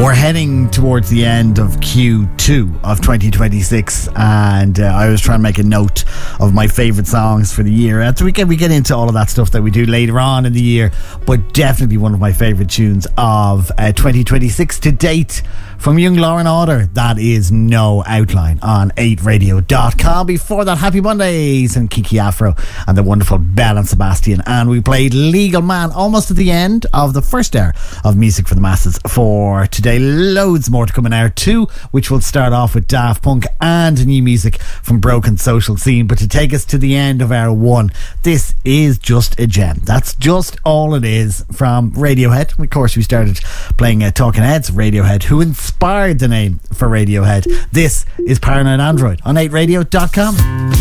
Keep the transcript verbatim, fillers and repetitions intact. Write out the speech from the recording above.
We're heading towards the end of Q two of twenty twenty-six, and uh, I was trying to make a note of my favourite songs for the year. And so we get, we get into all of that stuff that we do later on in the year, but definitely one of my favourite tunes of uh, twenty twenty-six to date from young Lauren Order. That is No Outline on eight radio dot com. Before that, Happy Mondays and Kiki Afro and the wonderful Belle and Sebastian. And we played Legal Man almost at the end of the first hour of Music for the Masses for today. Loads more to come in hour two, which will start off with Daft Punk and new music from Broken Social Scene. But to take us to the end of hour one, this is just a gem. That's just all it is from Radiohead. Of course, we started playing uh, Talking Heads, Radiohead, who inspired the name for Radiohead. This is Paranoid Android on eight radio dot com.